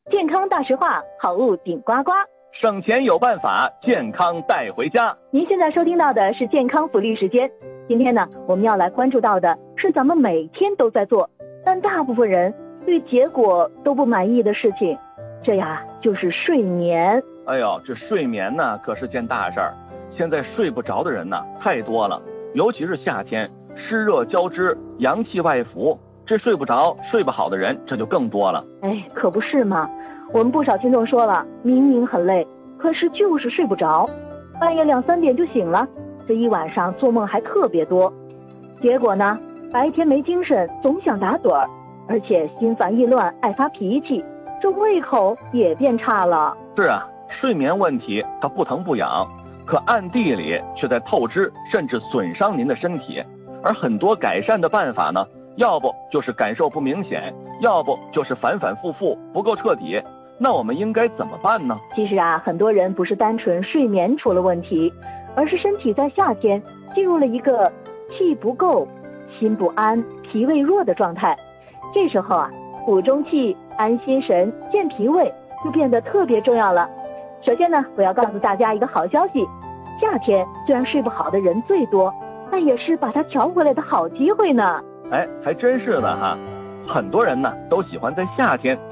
健康大实话，好物顶呱呱， 省钱有办法，健康带回家。 您现在收听到的是健康福利时间。今天呢，我们要来关注到的是咱们每天都在做，但大部分人对结果都不满意的事情，这呀就是睡眠。 哎呦，这睡眠呢可是件大事儿，现在睡不着的人呢太多了，尤其是夏天，湿热交织，阳气外浮，这睡不着睡不好的人这就更多了。 哎，可不是嘛，我们不少听众说了，明明很累，可是就是睡不着，半夜2、3点就醒了，这一晚上做梦还特别多，结果呢，白天没精神，总想打盹儿，而且心烦意乱，爱发脾气，这胃口也变差了。 是啊，睡眠问题它不疼不痒，可暗地里却在透支甚至损伤您的身体。而很多改善的办法呢，要不就是感受不明显，要不就是反反复复不够彻底。那我们应该怎么办呢？ 其实啊，很多人不是单纯睡眠出了问题，而是身体在夏天进入了一个气不够、心不安、脾胃弱的状态。这时候啊，补中气、安心神、健脾胃就变得特别重要了。首先呢，我要告诉大家一个好消息，夏天虽然睡不好的人最多，但也是把它调回来的好机会呢。 哎，还真是的哈。很多人呢都喜欢在夏天